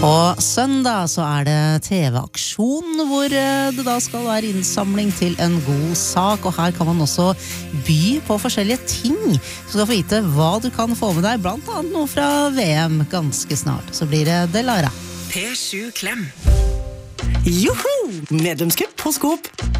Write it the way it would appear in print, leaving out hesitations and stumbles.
På søndag så det TV-aksjon hvor det da skal være innsamling til en god sak, og her kan man også by på forskjellige ting. Du skal få vite hva du kan få med deg, blant annet noe fra VM ganske snart. Så blir det Delara. P7 Klem. Joho! Medlemskap på Skop.